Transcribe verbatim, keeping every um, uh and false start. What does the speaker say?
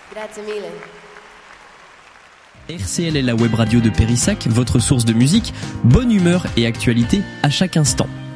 Grazie mille. R C L est la web radio de Périssac, votre source de musique, bonne humeur et actualité à chaque instant.